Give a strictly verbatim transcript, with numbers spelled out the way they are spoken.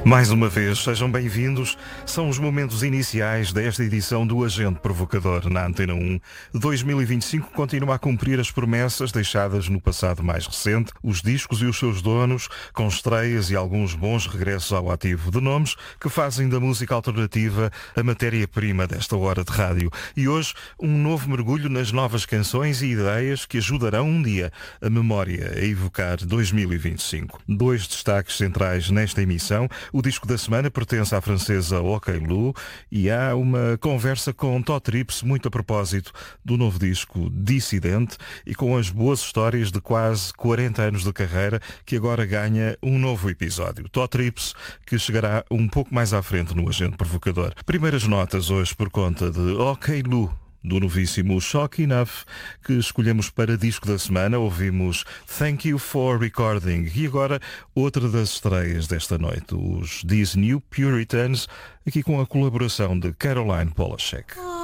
Mais uma vez, sejam bem-vindos. São os momentos iniciais desta edição do Agente Provocador na Antena um. dois mil e vinte e cinco continua a cumprir as promessas deixadas no passado mais recente, os discos e os seus donos, com estreias e alguns bons regressos ao ativo de nomes que fazem da música alternativa a matéria-prima desta hora de rádio. E hoje, um novo mergulho nas novas canções e ideias que ajudarão um dia a memória a evocar dois mil e vinte e cinco. Dois destaques centrais nesta emissão. O disco da semana pertence à francesa OK Lou e há uma conversa com Tó Trips muito a propósito do novo disco Dissidente e com as boas histórias de quase quarenta anos de carreira que agora ganha um novo episódio. Tó Trips, que chegará um pouco mais à frente no Agente Provocador. Primeiras notas hoje por conta de OK Lou, do novíssimo Shock Enough, que escolhemos para disco da semana. Ouvimos Thank You for Recording e agora outra das estreias desta noite, os These New Puritans, aqui com a colaboração de Caroline Polachek.